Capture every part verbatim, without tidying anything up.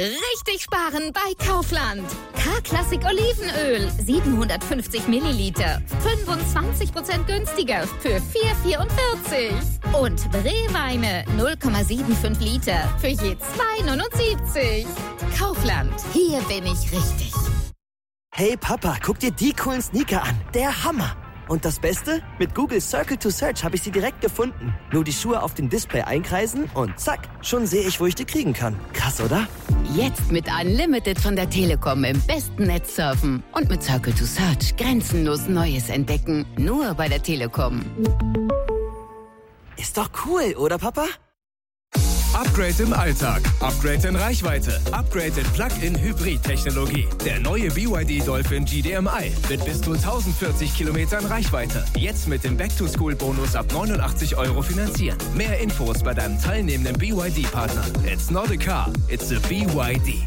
Richtig sparen bei Kaufland. K-Klassik Olivenöl, siebenhundertfünfzig Milliliter, fünfundzwanzig Prozent günstiger für vier Euro vierundvierzig. Und Brewweine, null Komma fünfundsiebzig Liter für je zwei Euro neunundsiebzig. Kaufland, hier bin ich richtig. Hey Papa, guck dir die coolen Sneaker an. Der Hammer. Und das Beste? Mit Google Circle to Search habe ich sie direkt gefunden. Nur die Schuhe auf dem Display einkreisen und zack, schon sehe ich, wo ich die kriegen kann. Krass, oder? Jetzt mit Unlimited von der Telekom im besten Netz surfen. Und mit Circle to Search grenzenlos Neues entdecken. Nur bei der Telekom. Ist doch cool, oder Papa? Upgrade im Alltag, Upgrade in Reichweite, Upgrade in Plug-in-Hybrid-Technologie. Der neue B Y D Dolphin G D M I mit bis zu tausendvierzig Kilometern Reichweite. Jetzt mit dem Back-to-School-Bonus ab neunundachtzig Euro finanzieren. Mehr Infos bei deinem teilnehmenden B Y D-Partner. It's not a car, it's a B Y D.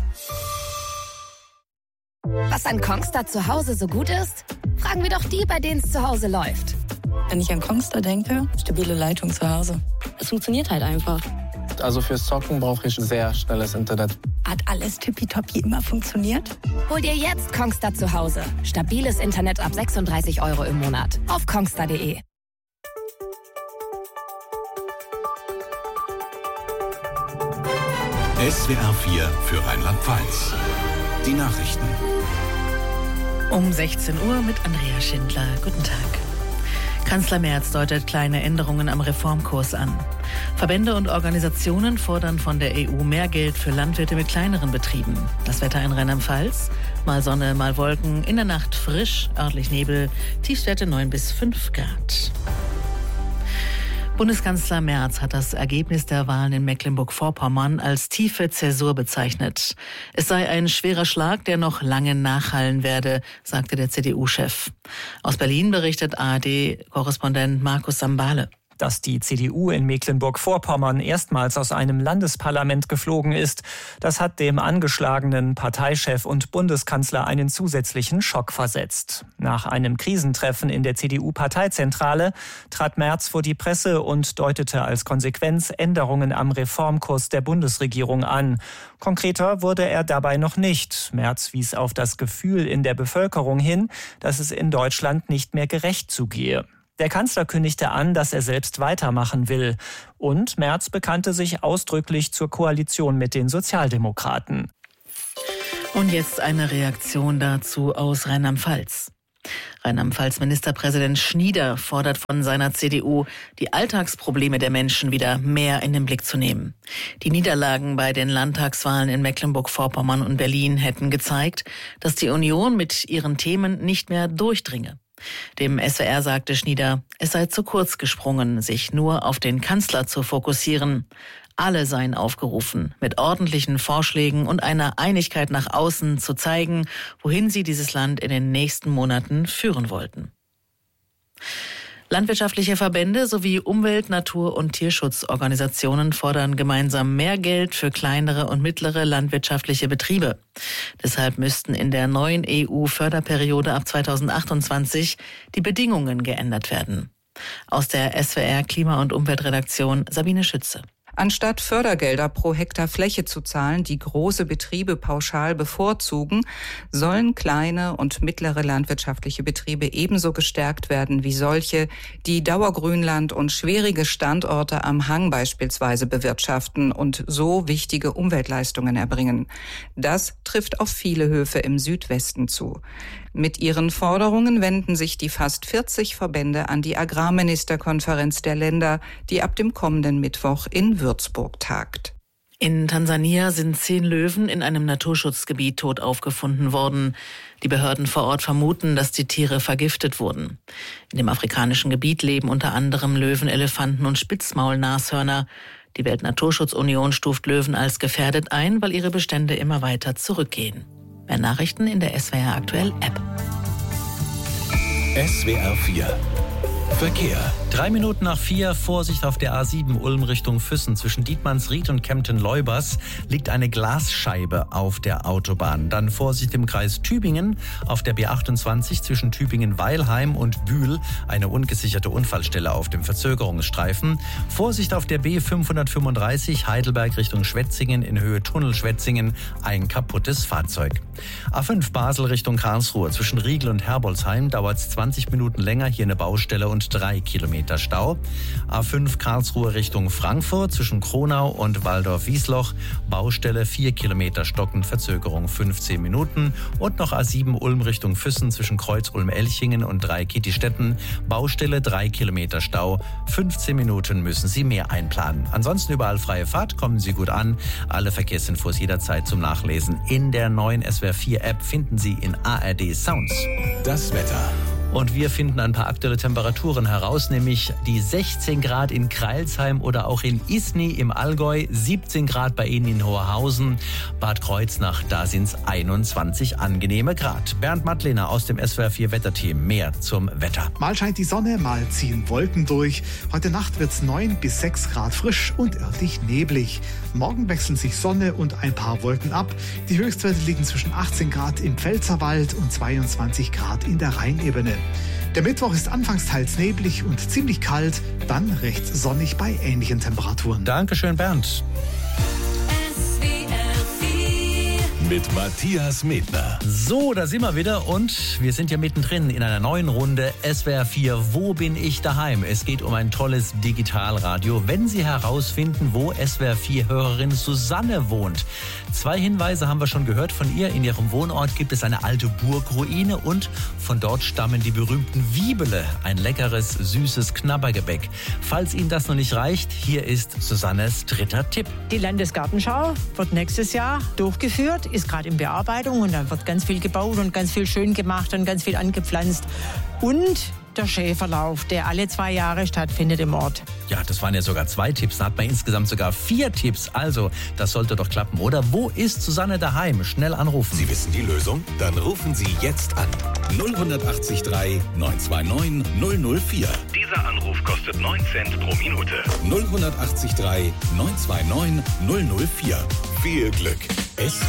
Was an Kongstar zu Hause so gut ist? Fragen wir doch die, bei denen es zu Hause läuft. Wenn ich an Kongstar denke, stabile Leitung zu Hause. Es funktioniert halt einfach. Also fürs Zocken brauche ich sehr schnelles Internet. Hat alles tippitoppi immer funktioniert? Hol dir jetzt Kongstar zu Hause. Stabiles Internet ab sechsunddreißig Euro im Monat. Auf kongstar punkt de. S W R vier für Rheinland-Pfalz. Die Nachrichten. Um sechzehn Uhr mit Andrea Schindler. Guten Tag. Kanzler Merz deutet kleine Änderungen am Reformkurs an. Verbände und Organisationen fordern von der E U mehr Geld für Landwirte mit kleineren Betrieben. Das Wetter in Rheinland-Pfalz: mal Sonne, mal Wolken, in der Nacht frisch, örtlich Nebel, Tiefstwerte neun bis fünf Grad. Bundeskanzler Merz hat das Ergebnis der Wahlen in Mecklenburg-Vorpommern als tiefe Zäsur bezeichnet. Es sei ein schwerer Schlag, der noch lange nachhallen werde, sagte der C D U-Chef. Aus Berlin berichtet A R D-Korrespondent Markus Sambale. Dass die C D U in Mecklenburg-Vorpommern erstmals aus einem Landesparlament geflogen ist, das hat dem angeschlagenen Parteichef und Bundeskanzler einen zusätzlichen Schock versetzt. Nach einem Krisentreffen in der C D U-Parteizentrale trat Merz vor die Presse und deutete als Konsequenz Änderungen am Reformkurs der Bundesregierung an. Konkreter wurde er dabei noch nicht. Merz wies auf das Gefühl in der Bevölkerung hin, dass es in Deutschland nicht mehr gerecht zugehe. Der Kanzler kündigte an, dass er selbst weitermachen will. Und Merz bekannte sich ausdrücklich zur Koalition mit den Sozialdemokraten. Und jetzt eine Reaktion dazu aus Rheinland-Pfalz. Rheinland-Pfalz-Ministerpräsident Schnieder fordert von seiner C D U, die Alltagsprobleme der Menschen wieder mehr in den Blick zu nehmen. Die Niederlagen bei den Landtagswahlen in Mecklenburg-Vorpommern und Berlin hätten gezeigt, dass die Union mit ihren Themen nicht mehr durchdringe. Dem S W R sagte Schnieder, es sei zu kurz gesprungen, sich nur auf den Kanzler zu fokussieren. Alle seien aufgerufen, mit ordentlichen Vorschlägen und einer Einigkeit nach außen zu zeigen, wohin sie dieses Land in den nächsten Monaten führen wollten. Landwirtschaftliche Verbände sowie Umwelt-, Natur- und Tierschutzorganisationen fordern gemeinsam mehr Geld für kleinere und mittlere landwirtschaftliche Betriebe. Deshalb müssten in der neuen E U-Förderperiode ab zweitausendachtundzwanzig die Bedingungen geändert werden. Aus der S W R Klima- und Umweltredaktion Sabine Schütze. Anstatt Fördergelder pro Hektar Fläche zu zahlen, die große Betriebe pauschal bevorzugen, sollen kleine und mittlere landwirtschaftliche Betriebe ebenso gestärkt werden wie solche, die Dauergrünland und schwierige Standorte am Hang beispielsweise bewirtschaften und so wichtige Umweltleistungen erbringen. Das trifft auf viele Höfe im Südwesten zu. Mit ihren Forderungen wenden sich die fast vierzig Verbände an die Agrarministerkonferenz der Länder, die ab dem kommenden Mittwoch in Würzburg tagt. In Tansania sind zehn Löwen in einem Naturschutzgebiet tot aufgefunden worden. Die Behörden vor Ort vermuten, dass die Tiere vergiftet wurden. In dem afrikanischen Gebiet leben unter anderem Löwen, Elefanten und Spitzmaulnashörner. Die Weltnaturschutzunion stuft Löwen als gefährdet ein, weil ihre Bestände immer weiter zurückgehen. Mehr Nachrichten in der S W R Aktuell App. S W R vier Verkehr. Drei Minuten nach vier, Vorsicht auf der A sieben Ulm Richtung Füssen. Zwischen Dietmannsried und Kempten-Leubers liegt eine Glasscheibe auf der Autobahn. Dann Vorsicht im Kreis Tübingen auf der B achtundzwanzig zwischen Tübingen-Weilheim und Bühl. Eine ungesicherte Unfallstelle auf dem Verzögerungsstreifen. Vorsicht auf der B fünfhundertfünfunddreißig Heidelberg Richtung Schwetzingen in Höhe Tunnel Schwetzingen. Ein kaputtes Fahrzeug. A fünf Basel Richtung Karlsruhe. Zwischen Riegel und Herbolzheim dauert es zwanzig Minuten länger. Hier eine Baustelle und drei Kilometer Stau. A fünf Karlsruhe Richtung Frankfurt zwischen Kronau und Waldorf-Wiesloch. Baustelle vier Kilometer stockend, Verzögerung fünfzehn Minuten. Und noch A sieben Ulm Richtung Füssen zwischen Kreuz-Ulm-Elchingen und Dreikittistetten. Baustelle drei Kilometer Stau. fünfzehn Minuten müssen Sie mehr einplanen. Ansonsten überall freie Fahrt, kommen Sie gut an. Alle Verkehrsinfos jederzeit zum Nachlesen. In der neuen S W R vier App finden Sie in A R D Sounds. Das Wetter. Und wir finden ein paar aktuelle Temperaturen heraus, nämlich die sechzehn Grad in Crailsheim oder auch in Isny im Allgäu, siebzehn Grad bei Ihnen in Hoherhausen, Bad Kreuznach, da sind es einundzwanzig angenehme Grad. Bernd Mattlener aus dem S W R vier Wetterteam, mehr zum Wetter. Mal scheint die Sonne, mal ziehen Wolken durch. Heute Nacht wird es neun bis sechs Grad frisch und örtlich neblig. Morgen wechseln sich Sonne und ein paar Wolken ab. Die Höchstwerte liegen zwischen achtzehn Grad im Pfälzerwald und zweiundzwanzig Grad in der Rheinebene. Der Mittwoch ist anfangs teils neblig und ziemlich kalt, dann recht sonnig bei ähnlichen Temperaturen. Dankeschön, Bernd. Mit Matthias Medner. So, da sind wir wieder und wir sind ja mittendrin in einer neuen Runde S W R vier. Wo bin ich daheim? Es geht um ein tolles Digitalradio. Wenn Sie herausfinden, wo S W R vier Hörerin Susanne wohnt. Zwei Hinweise haben wir schon gehört von ihr. In ihrem Wohnort gibt es eine alte Burgruine und von dort stammen die berühmten Wiebele. Ein leckeres, süßes Knabbergebäck. Falls Ihnen das noch nicht reicht, hier ist Susannes dritter Tipp. Die Landesgartenschau wird nächstes Jahr durchgeführt, ist gerade in Bearbeitung und da wird ganz viel gebaut und ganz viel schön gemacht und ganz viel angepflanzt. Und der Schäferlauf, der alle zwei Jahre stattfindet im Ort. Ja, das waren ja sogar zwei Tipps. Da hat man insgesamt sogar vier Tipps. Also, das sollte doch klappen, oder? Wo ist Susanne daheim? Schnell anrufen. Sie wissen die Lösung? Dann rufen Sie jetzt an. null acht drei neun zwei neun null null vier. Dieser Anruf kostet neun Cent pro Minute. null acht drei neun zwei neun null null vier. Viel Glück. Es